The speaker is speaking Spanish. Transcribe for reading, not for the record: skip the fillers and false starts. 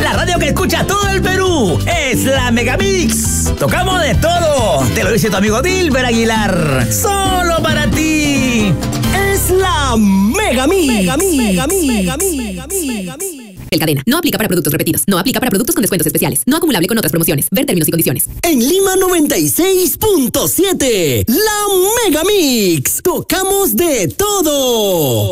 la radio que escucha todo el Perú. Es la Megamix. Tocamos de todo. Te lo dice tu amigo Dilber Aguilar. Solo para ti. Es la Megamix. El Cadena. No aplica para productos repetidos. No aplica para productos con descuentos especiales. No acumulable con otras promociones. Ver términos y condiciones. En Lima 96.7. La Megamix. Tocamos de todo.